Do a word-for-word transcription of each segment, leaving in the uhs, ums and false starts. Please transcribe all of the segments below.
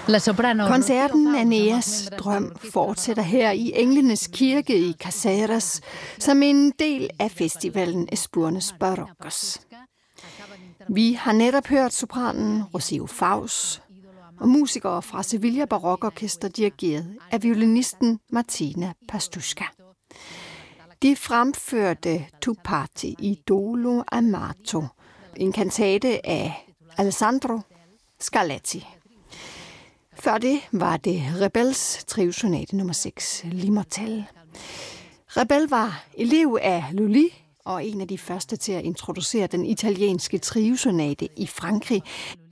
Koncerten Aeneas drøm fortsætter her i Englenes kirke i Caceres som en del af festivalen Espurnes Barroccos. Vi har netop hørt sopranen Rocio Faus og musikere fra Sevilla Barokorkester dirigeret af violinisten Martina Pastuska. De fremførte Tu parte idolo amato, en kantate af Alessandro Scarlatti. Før det var det Rebels Triosonate nummer seks, L'Immortel. Rebel var elev af Lully og en af de første til at introducere den italienske triosonate i Frankrig.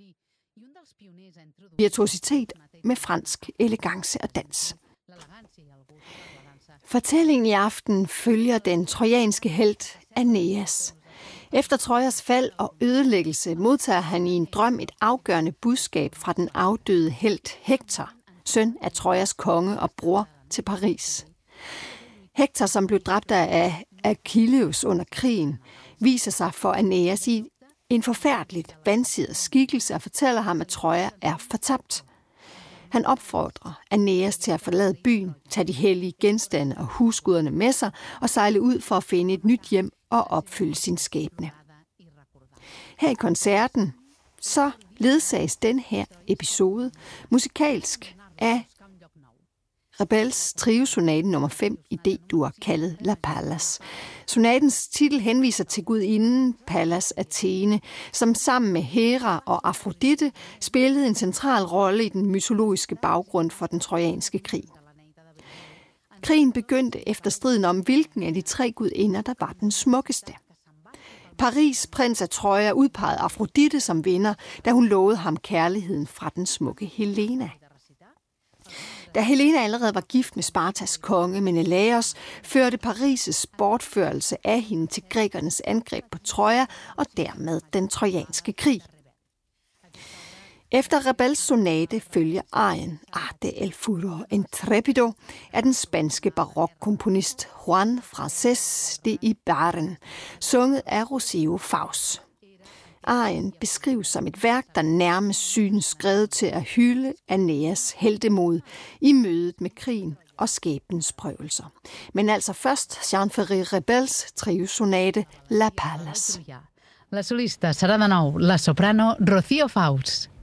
Virtuositet med fransk elegance og dans. Fortællingen i aften følger den trojanske helt Aeneas. Efter Trojas fald og ødelæggelse modtager han i en drøm et afgørende budskab fra den afdøde helt Hektor, søn af Trojas konge og bror til Paris. Hektor, som blev dræbt af Achilleus under krigen, viser sig for Aeneas i en forfærdeligt vansiret skikkelse og fortæller ham, at Troja er fortabt. Han opfordrer Aeneas til at forlade byen, tage de hellige genstande og husguderne med sig og sejle ud for at finde et nyt hjem og opfylde sin skæbne. Her i koncerten så ledsages den her episode musikalsk af Rebels Triosonate nummer fem i D-dur kaldet La Pallas. Sonatens titel henviser til gudinden Pallas Athene, som sammen med Hera og Afrodite spillede en central rolle i den mytologiske baggrund for den trojanske krig. Krigen begyndte efter striden om, hvilken af de tre gudinder, der var den smukkeste. Paris, prins af Troja, udpegede Afrodite som vinder, da hun lovede ham kærligheden fra den smukke Helena. Da Helena allerede var gift med Spartas konge Menelaos, førte Paris' bortførelse af hende til grækernes angreb på Troja og dermed den trojanske krig. Efter Rebels sonate følger arien Arte el furor intrepido af den spanske barokkomponist Juan Francés de Ibaren, sunget af Rocio Faus. Arien beskrives som et værk, der nærmest synes skrevet til at hylde Aeneas heltemod i mødet med krigen og skæbnens prøvelser. Men altså først Jean-Ferré Rebels triosonate La Pallas. La solista serà de nou la soprano Rocio Faus.